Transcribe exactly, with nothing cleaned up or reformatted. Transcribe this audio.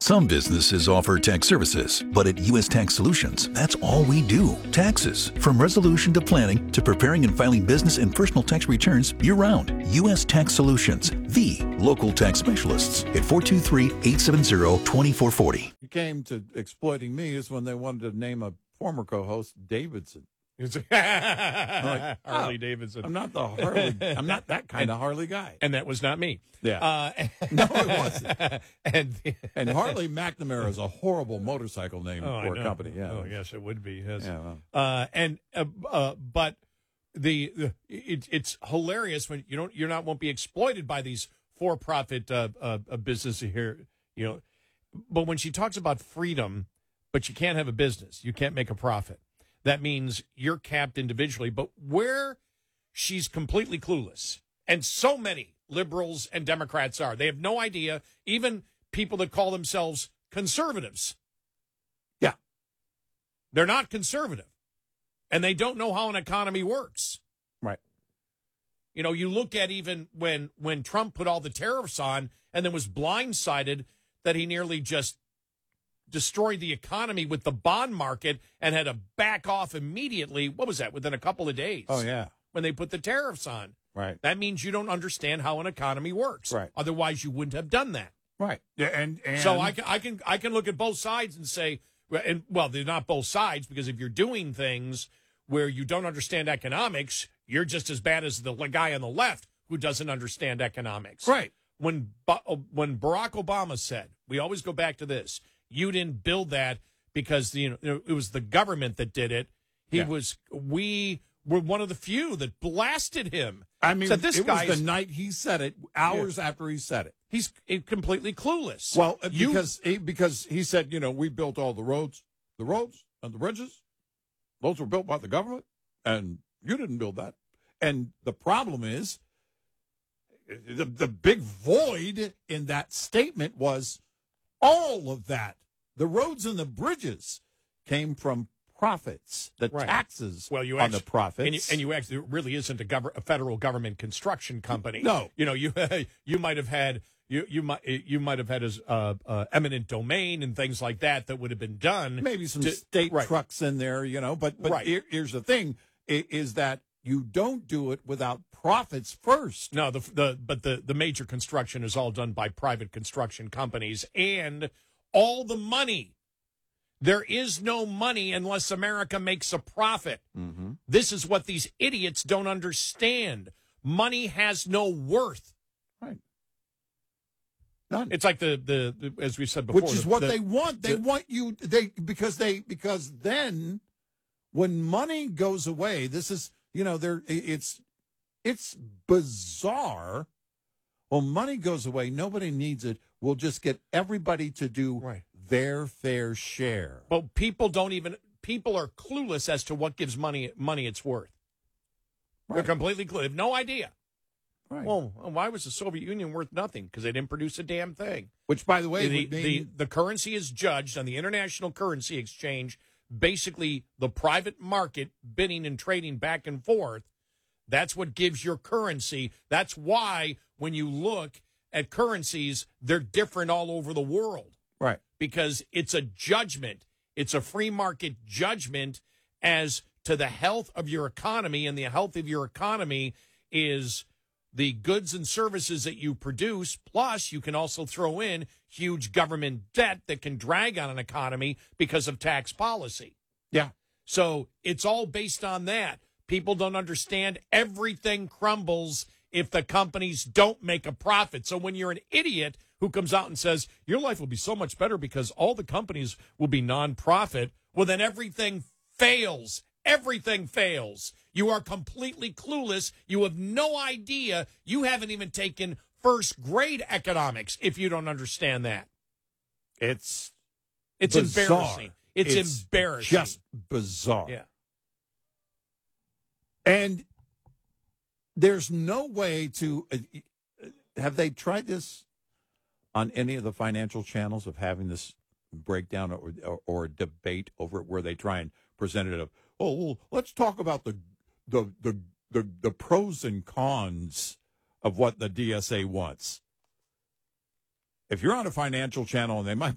Some businesses offer tax services, but at U S Tax Solutions, that's all we do. Taxes. From resolution to planning to preparing and filing business and personal tax returns year-round. U S Tax Solutions, the local tax specialists at four two three, eight seven zero, two four four zero. You came to exploiting me is when they wanted to name a former co-host Davidson. like, Harley oh, Davidson. I'm not the Harley. I'm not that kind and, of Harley guy. And that was not me. Yeah. Uh, no, it wasn't. and, and Harley McNamara is a horrible motorcycle name oh, for a company. Yeah. Oh, yes, it would be. Yes. Yeah, well. uh, and uh, uh, but the, the it, it's hilarious when you don't you're not won't be exploited by these for-profit uh, uh, businesses here. You know, but when she talks about freedom, but you can't have a business, you can't make a profit. That means you're capped individually. But where she's completely clueless, and so many liberals and Democrats are, they have no idea, even people that call themselves conservatives. Yeah. They're not conservative, and they don't know how an economy works. Right. You know, you look at even when, when Trump put all the tariffs on and then was blindsided that he nearly just destroyed the economy with the bond market and had to back off immediately. What was that? Within a couple of days. Oh, yeah. When they put the tariffs on. Right. That means you don't understand how an economy works. Right. Otherwise, you wouldn't have done that. Right. Yeah. And, and so I can, I can, I can look at both sides and say, and well, they're not both sides, because if you're doing things where you don't understand economics, you're just as bad as the guy on the left who doesn't understand economics. Right. When, when Barack Obama said, we always go back to this, you didn't build that because you know it was the government that did it. He yeah. was we were one of the few that blasted him. I mean, said, this it guy's, was the night he said it, hours yeah. after he said it. He's completely clueless. Well, you, because he, because he said, you know, we built all the roads, the roads and the bridges. Those were built by the government, and you didn't build that. And the problem is, the the big void in that statement was all of that. The roads and the bridges came from profits, the right. taxes well, you on actually, the profits. And you, and you actually, it really isn't a, gov- a federal government construction company. No. You know, you you might have had, you you might you might have had as uh, uh, eminent domain and things like that that would have been done. Maybe some to, state right. trucks in there, you know. But, but right. here, here's the thing, is that you don't do it without profits first. No, the the but the, the major construction is all done by private construction companies, and all the money. There is no money unless America makes a profit. Mm-hmm. This is what these idiots don't understand. Money has no worth. Right. None. It's like the, the, the as we said before. Which is the, what the, they want. They the, want you they because they because then when money goes away, this is you know, there it's it's bizarre. When money goes away, nobody needs it. We'll just get everybody to do right. their fair share. But people don't even people are clueless as to what gives money money its worth. Right. They're completely clueless. They have no idea. Right. Well, why was the Soviet Union worth nothing? Because they didn't produce a damn thing. Which, by the way, the, would mean... the, the currency is judged on the International Currency Exchange, basically the private market bidding and trading back and forth. That's what gives your currency. That's why when you look at currencies, they're different all over the world. Right. Because it's a judgment. It's a free market judgment as to the health of your economy, and the health of your economy is the goods and services that you produce, plus you can also throw in huge government debt that can drag on an economy because of tax policy. Yeah. So it's all based on that. People don't understand everything crumbles if the companies don't make a profit. So when you're an idiot who comes out and says, your life will be so much better because all the companies will be nonprofit, well, then everything fails. Everything fails. You are completely clueless. You have no idea. You haven't even taken first grade economics if you don't understand that. It's it's bizarre. embarrassing. It's, it's embarrassing. Just bizarre. Yeah. And there's no way to uh, have they tried this on any of the financial channels of having this breakdown or or, or debate over it where they try and present it of, oh, well, let's talk about the the the the, the pros and cons of what the D S A wants. If you're on a financial channel and they might